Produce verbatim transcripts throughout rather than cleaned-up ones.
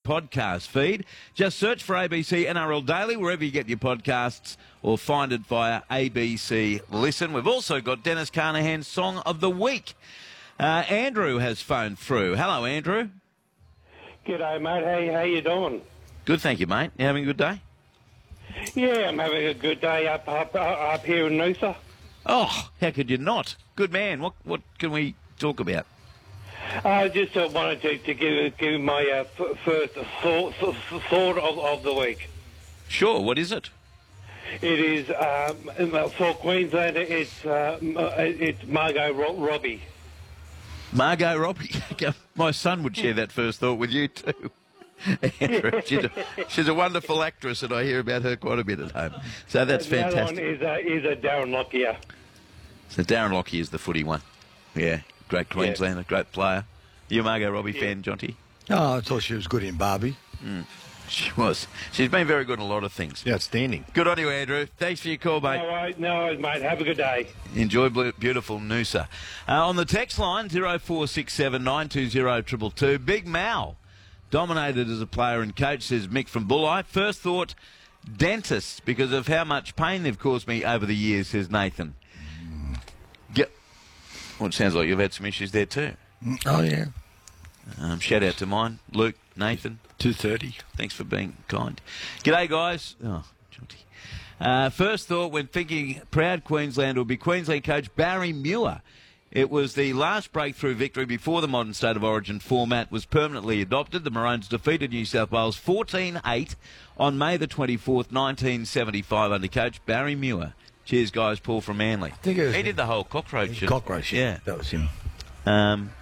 podcast feed. Just search for A B C N R L Daily wherever you get your podcasts or find it via A B C Listen. We've also got Dennis Carnahan's Song of the Week. Uh, Andrew has phoned through. Hello, Andrew. G'day, mate. How, how you doing? Good, thank you, mate. You having a good day? Yeah, I'm having a good day up up, up here in Noosa. Oh, how could you not? Good man. What what can we talk about? I just uh, wanted to, to give give my uh, f- first thought, thought of, of the week. Sure, what is it? It is, um, for Queensland, it's, uh, it's Margot Ro- Robbie. Margot Robbie. My son would share that first thought with you too. Andrew, she's, a, she's a wonderful actress, and I hear about her quite a bit at home. So that's the fantastic. The other one is, uh, is a Darren Lockyer. So Darren Lockyer is the footy one. Yeah, great Queenslander, yeah. Great player. You a Margot Robbie yeah. fan, Jonty? Oh, I thought she was good in Barbie. Mm. She was. She's been very good in a lot of things. Yeah, outstanding. Good on you, Andrew. Thanks for your call, mate. No worries, no worries, mate. Have a good day. Enjoy beautiful Noosa. Uh, on the text line, zero four six seven nine two zero two two two. Big Mal dominated as a player and coach, says Mick from Bulli. First thought, dentists, because of how much pain they've caused me over the years, says Nathan. Get, well, it sounds like you've had some issues there too. Oh, yeah. Um, shout out to mine, Luke, Nathan. two thirty. Thanks for being kind. G'day, guys. Oh, Jonty. Uh, first thought when thinking proud Queensland will be Queensland coach Barry Muir. It was the last breakthrough victory before the modern State of Origin format was permanently adopted. The Maroons defeated New South Wales fourteen eight on May the twenty-fourth, nineteen seventy-five under coach Barry Muir. Cheers, guys. Paul from Manly. I think it was he did the whole cockroach. Cockroach, yeah. That was him. Um,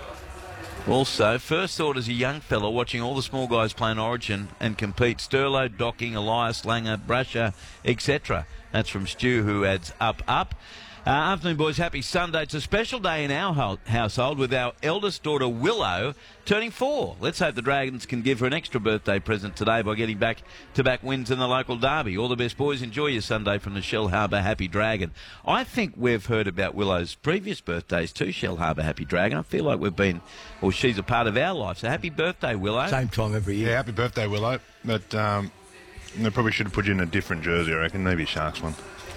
also, first thought as a young fella watching all the small guys playing Origin and compete, Sterlo, Docking, Elias, Langer, Brasher, et cetera. That's from Stu, who adds up, up. Uh, afternoon, boys. Happy Sunday. It's a special day in our ho- household with our eldest daughter, Willow, turning four. Let's hope the Dragons can give her an extra birthday present today by getting back-to-back wins in the local derby. All the best, boys. Enjoy your Sunday from the Shell Harbour Happy Dragon. I think we've heard about Willow's previous birthdays too, Shell Harbour Happy Dragon. I feel like we've been, or she's a part of our life. So happy birthday, Willow. Same time every year. Yeah, happy birthday, Willow. But um, they probably should have put you in a different jersey, I reckon. Maybe a Sharks one.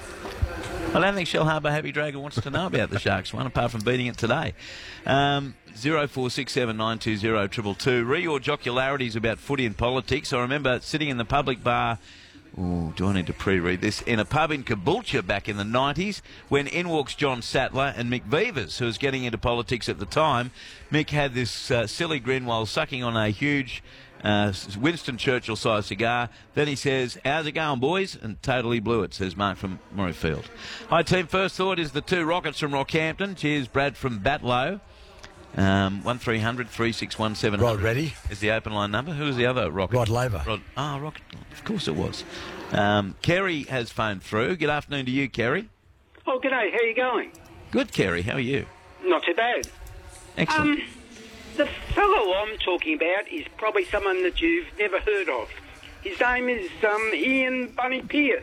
I don't think Shell Harbour Happy Dragon wants to know about the Sharks one, apart from beating it today. Um, zero four six seven nine two zero two two two. Re your jocularities about footy and politics. I remember sitting in the public bar, ooh, do I need to pre-read this, in a pub in Caboolture back in the nineties when in walks John Sattler and Mick Vivers, who was getting into politics at the time. Mick had this uh, silly grin while sucking on a huge Uh, Winston Churchill-sized cigar. Then he says, how's it going, boys? And totally blew it, says Mark from Murrayfield. Hi, team. First thought is the two Rockets from Rockhampton. Cheers, Brad from Batlow. Um, one three hundred three six one seven hundred Rod Reddy is the open line number. Who was the other Rocket? Rod Laver. Rod, oh, Rocket. Of course it was. Um, Kerry has phoned through. Good afternoon to you, Kerry. Oh, g'day. How are you going? Good, Kerry. How are you? Not too bad. Excellent. Um, the fellow I'm talking about is probably someone that you've never heard of. His name is um, Ian Bunny Pearce.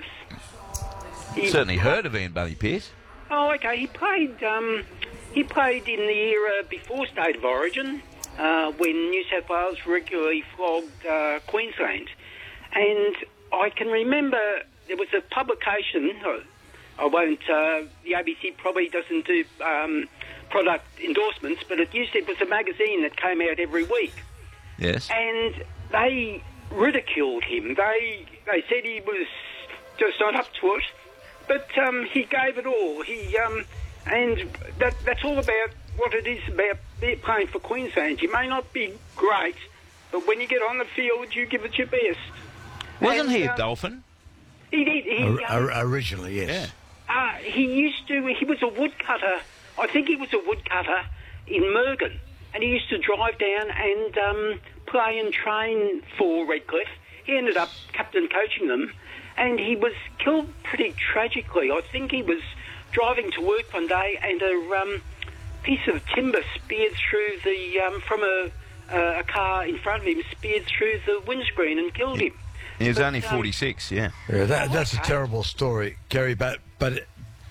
He, Certainly heard of Ian Bunny Pearce. Oh, okay. He played. Um, he played in the era before State of Origin, uh, when New South Wales regularly flogged uh, Queensland, and I can remember there was a publication. I won't. Uh, the A B C probably doesn't do um, product endorsements, but it used to, it was a magazine that came out every week. Yes. And they ridiculed him. They they said he was just not up to it, but um, he gave it all. He um, and that that's all about what it is about playing for Queensland. You may not be great, but when you get on the field, you give it your best. Wasn't and, he a uh, dolphin? He did. He, O- um, originally, yes. Yeah. Uh, he used to, he was a woodcutter, I think he was a woodcutter in Mergen, and he used to drive down and um, play and train for Redcliffe. He ended up captain coaching them, and he was killed pretty tragically. I think he was driving to work one day and a um, piece of timber speared through the, um, from a, uh, a car in front of him, speared through the windscreen and killed him. He was But, only um, forty-six, yeah. Yeah, that, that's a Okay. terrible story, Gary, but, but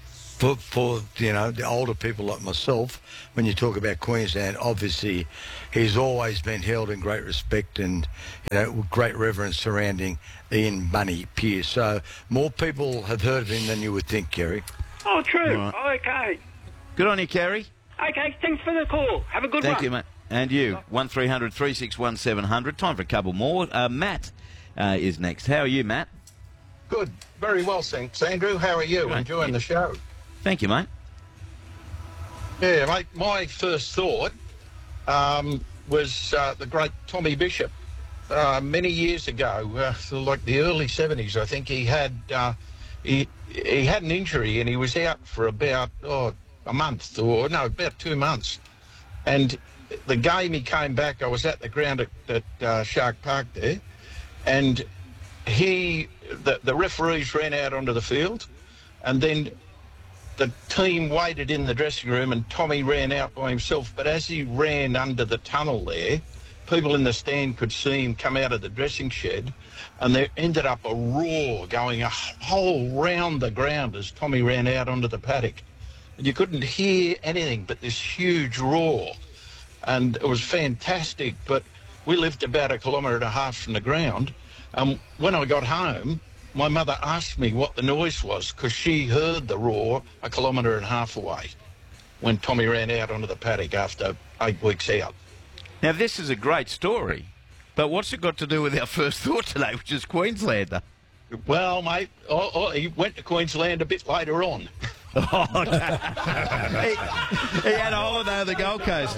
for, for, you know, the older people like myself, when you talk about Queensland, obviously he's always been held in great respect and, you know, with great reverence surrounding Ian Bunny Pearce. So more people have heard of him than you would think, Kerry. Oh, true. Right. Okay. Good on you, Kerry. Okay, thanks for the call. Have a good Thank one. you, mate. And you, one three hundred three six one seven hundred. Time for a couple more. Uh, Matt uh, is next. How are you, Matt? Good. Very well, thanks, Andrew. How are you? Great. Enjoying Yeah. the show? Thank you, mate. Yeah, mate, my first thought um, was uh, the great Tommy Bishop. Uh, many years ago, uh, like the early seventies, I think he had uh, he he had an injury and he was out for about oh, a month or no, about two months. And the game he came back, I was at the ground at, at uh, Shark Park there, and he the, the referees ran out onto the field, and then the team waited in the dressing room and Tommy ran out by himself. But as he ran under the tunnel there, people in the stand could see him come out of the dressing shed, and there ended up a roar going a whole round the ground as Tommy ran out onto the paddock. And you couldn't hear anything but this huge roar. And it was fantastic, but we lived about a kilometre and a half from the ground. Um, when I got home, my mother asked me what the noise was because she heard the roar a kilometre and a half away when Tommy ran out onto the paddock after eight weeks out. Now, this is a great story, but what's it got to do with our first thought today, which is Queenslander? Well, mate, oh, oh, he went to Queensland a bit later on. Oh, no. he, he had a holiday on the Gold Coast.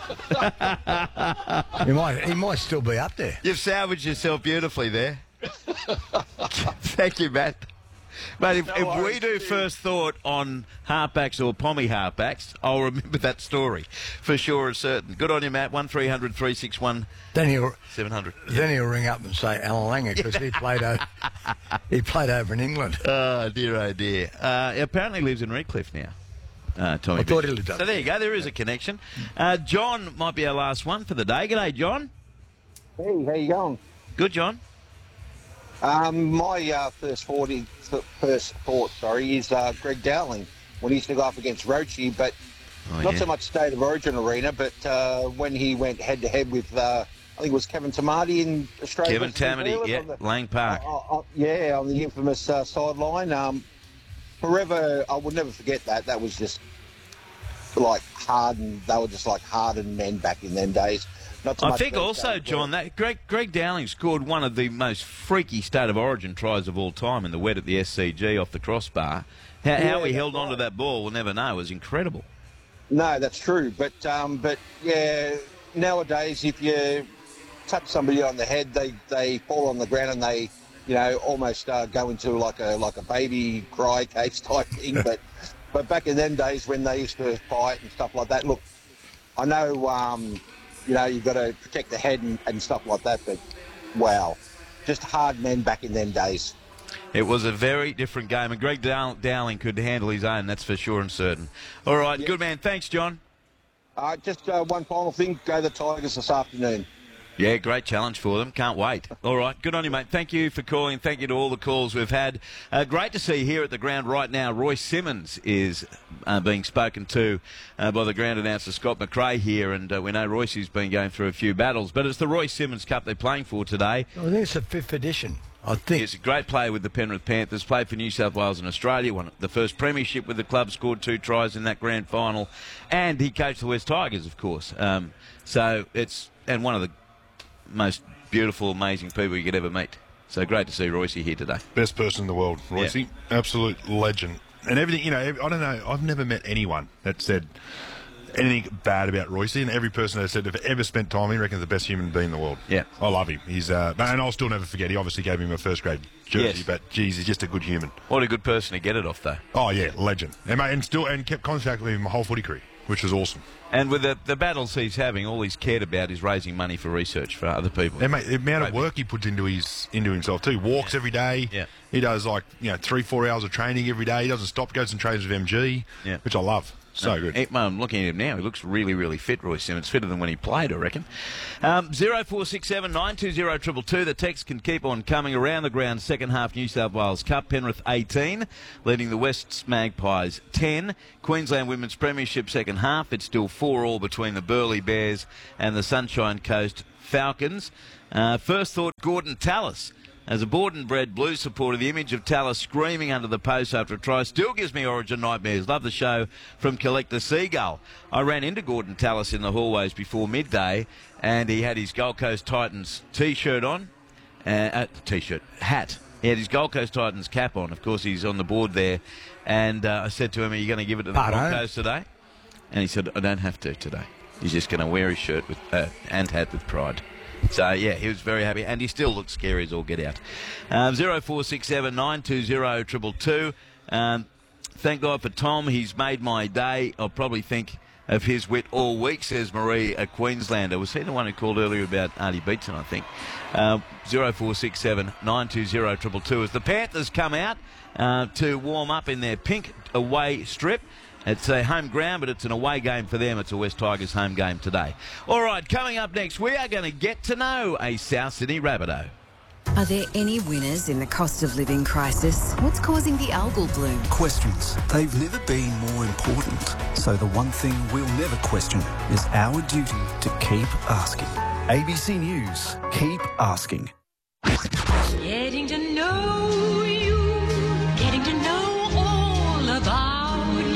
He might, he might still be up there. You've salvaged yourself beautifully there. Thank you, Matt. Mate, if, No if we worries. do first thought on halfbacks or pommy halfbacks, I'll remember that story for sure and certain. Good on you, Matt. one three hundred three six one Then he'll, seven hundred. then he'll ring up and say Alan Langer because he played over, he played over in England. Oh, dear, oh, dear. Uh, he apparently lives in Redcliffe now. Uh, Tommy I thought Bishop. he lived up So there you go. There is a connection. Uh, John might be our last one for the day. G'day, John. Hey, how you going? Good, John. Um, my uh, first forty, first thought, sorry, is uh, Greg Dowling when he used to go up against Roche, but Oh, not yeah. so much State of Origin arena, but uh, when he went head to head with, uh, I think it was Kevin Tamati in Australia. Kevin versus New Tamati, Zealand yeah, on the- Lang Park. uh, uh, yeah, on the infamous uh, sideline. Um, forever, I will never forget that. That was just like hardened. They were just like hardened men back in them days. Not so I much think these also, days, John, that Greg, Greg Dowling scored one of the most freaky State of Origin tries of all time in the wet at the S C G off the crossbar. How, Yeah, how he that's held right. onto that ball, we'll never know. It was incredible. No, that's true. But um, but yeah, nowadays if you touch somebody on the head, they, they fall on the ground and they, you know, almost uh, go into like a like a baby cry case type thing. but but back in them days when they used to fight and stuff like that, look, I know um, you know you've got to protect the head and, and stuff like that. But wow, just hard men back in them days. It was a very different game, and Greg Dow- Dowling could handle his own, that's for sure and certain. All right, Yeah. good man. Thanks, John. Uh, just uh, one final thing: go the Tigers this afternoon. Yeah, great challenge for them. Can't wait. All right, good on you, mate. Thank you for calling. Thank you to all the calls we've had. Uh, great to see here at the ground right now. Roy Simmons is uh, being spoken to uh, by the ground announcer Scott McRae here, and uh, we know Royce's been going through a few battles, but it's the Roy Simmons Cup they're playing for today. I think it's the fifth edition. I think. He's a great player with the Penrith Panthers, played for New South Wales and Australia, won the first premiership with the club, scored two tries in that grand final, and he coached the West Tigers, of course. Um, so it's, and one of the most beautiful, amazing people you could ever meet. So great to see Royce here today. Best person in the world, Royce. Yeah. Absolute legend. And everything, you know, I don't know, I've never met anyone that said anything bad about Royce, and every person that said if ever spent time, he reckons the best human being in the world. Yeah. I love him. He's, uh, and I'll still never forget, he obviously gave him a first grade jersey, Yes. but geez, he's just a good human. What a good person to get it off, though. Oh yeah, legend. And, mate, and still, and kept contact with him my whole footy career, which was awesome. And with the, the battles he's having, all he's cared about is raising money for research for other people. And mate, the amount of Great. work he puts into his into himself too. Walks every day. Yeah. He does like you know three four hours of training every day. He doesn't stop. Goes and trains with M G. Yeah. Which I love. So Uh, good. he- well, I'm looking at him now. He looks really, really fit, Roy Simmons. Fitter than when he played, I reckon. Um, zero four six seven nine two zero two two. The text can keep on coming around the ground. Second half New South Wales Cup. Penrith eighteen, leading the Wests Magpies ten. Queensland Women's Premiership second half. It's still four all between the Burleigh Bears and the Sunshine Coast Falcons. Uh, first thought, Gordon Tallis. As a born-and-bred Blues supporter, the image of Tallis screaming under the post after a try still gives me Origin nightmares. Love the show from Collector Seagull. I ran into Gordon Tallis in the hallways before midday, and he had his Gold Coast Titans T-shirt on. Uh, uh, T-shirt, hat. He had his Gold Coast Titans cap on. Of course, he's on the board there. And uh, I said to him, are you going to give it to the Pardon? Broncos today? And he said, I don't have to today. He's just going to wear his shirt with uh, and hat with pride. So, yeah, he was very happy, and he still looks scary as all get out. Um, zero four six seven nine two zero two two two. Um, thank God for Tom. He's made my day. I'll probably think of his wit all week, says Marie, a Queenslander. Was he the one who called earlier about Artie Beetson, I think? Uh, zero four six seven nine two zero two two two. As the Panthers come out uh, to warm up in their pink away strip. It's a home ground, but it's an away game for them. It's a West Tigers home game today. All right, coming up next, we are going to get to know a South Sydney Rabbitoh. Are there any winners in the cost of living crisis? What's causing the algal bloom? Questions. They've never been more important. So the one thing we'll never question is our duty to keep asking. A B C News. Keep asking. Getting to know you. Getting to know all about you.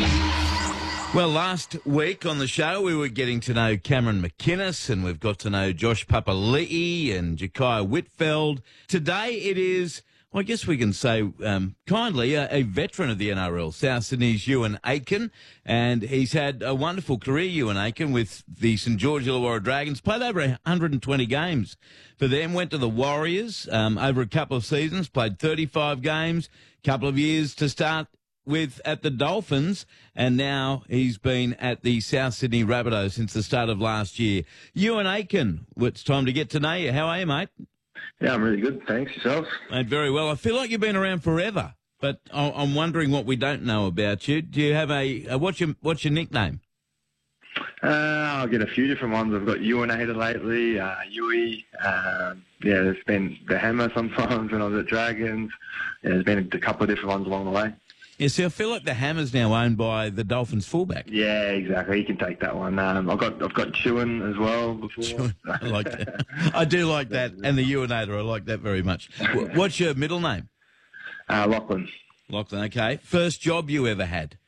Well, last week on the show, we were getting to know Cameron McInnes, and we've got to know Josh Papali'i and Ja'Kai Whitfeld. Today it is, well, I guess we can say um, kindly, a, a veteran of the N R L, South Sydney's Ewan Aitken, and he's had a wonderful career, Ewan Aitken, with the St George Illawarra Dragons, played over one hundred twenty games for them, went to the Warriors um, over a couple of seasons, played thirty-five games, couple of years to start with at the Dolphins, and now he's been at the South Sydney Rabbitohs since the start of last year. Ewan Aitken, it's time to get to know you. How are you, mate? Yeah, I'm really good. Thanks. Yourself? Mate, very well. I feel like you've been around forever, but I- I'm wondering what we don't know about you. Do you have a, uh, what's your, what's your nickname? Uh, I'll get a few different ones. I've got Ewanator lately, uh, Ewy. Um, yeah, there's been the Hammer sometimes when I was at Dragons. Yeah, there's been a couple of different ones along the way. Yeah, see, I feel like the Hammer's now owned by the Dolphins fullback. Yeah, exactly. You can take that one. Um, I've got I've got Chewin as well before. Chewin. I like that. I do like that, and the Ewanator. I like that very much. W- What's your middle name? Uh, Lachlan. Lachlan. Okay. First job you ever had?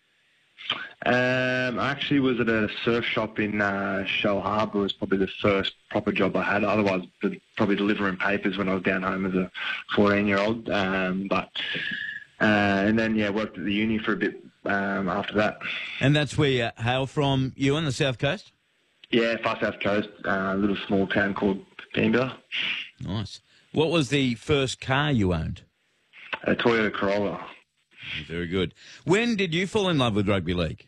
Um, I actually was at a surf shop in uh, Shell Harbour. It was probably the first proper job I had. Otherwise, probably delivering papers when I was down home as a fourteen-year-old. Um, but uh, and then yeah, worked at the uni for a bit um, after that. And that's where you hail from, Ewan, the South Coast? Yeah, far south coast, uh, a little small town called Pambula. Nice. What was the first car you owned? A Toyota Corolla. Very good. When did you fall in love with rugby league?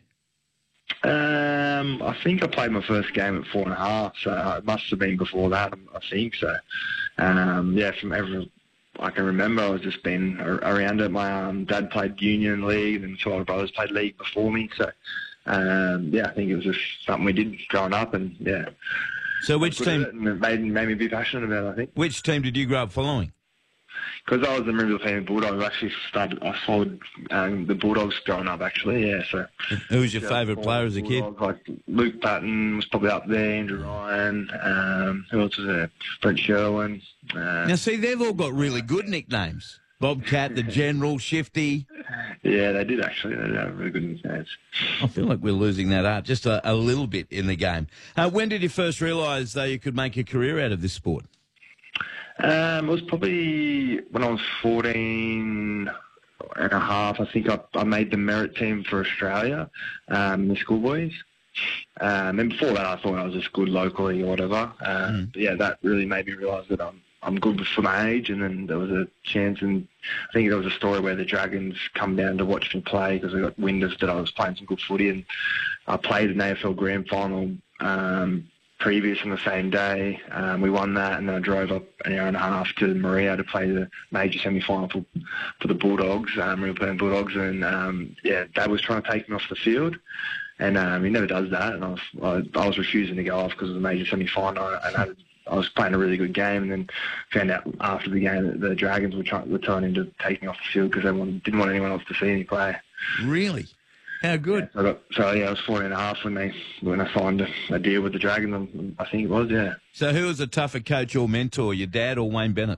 Um, I think I played my first game at four and a half, so it must have been before that, I think so. Um, yeah, from every I can remember, I was just been around it. My um, dad played Union League, and two other brothers played league before me, so um, yeah, I think it was just something we did growing up, and yeah. So which team? It, and it made, made me be passionate about it, I think. Which team did you grow up following? Because I was a member of the family Bulldogs, I actually started, I followed um, the Bulldogs growing up, actually, yeah. So who was your yeah, favourite player as a kid? Like Luke Patton was probably up there, Andrew Ryan, um, who else was there? Brent Sherwin. Uh, now, see, they've all got really good nicknames. Bobcat, the General, Shifty. Yeah, they did, actually. They did have really good nicknames. I feel like we're losing that art just a, a little bit in the game. Uh, when did you first realise that you could make a career out of this sport? Um, it was probably when I was fourteen and a half. I think I, I made the merit team for Australia, um, the schoolboys. Um, and before that, I thought I was just good locally or whatever. Um, mm. But yeah, that really made me realise that I'm I'm good for my age. And then there was a chance, and I think there was a story where the Dragons come down to watch me play because they got wind of that I was playing some good footy, and I played an A F L Grand Final. Um, previous on the same day. Um, we won that, and then I drove up an hour and a half to Maria to play the major semi-final for, for the Bulldogs, um, Real Playing Bulldogs, and um, yeah, Dad was trying to take me off the field, and um, he never does that. And I was, I, I was refusing to go off because it was a major semi-final, and I, had, I was playing a really good game, and then found out after the game that the Dragons were, trying, were telling him to take me off the field because they wanted, didn't want anyone else to see me play. Really? How good? Yeah, so, I got, so yeah, I was fourteen and a half when they when I signed a, a deal with the Dragons. I think it was, yeah. So who was a tougher coach or mentor, your dad or Wayne Bennett?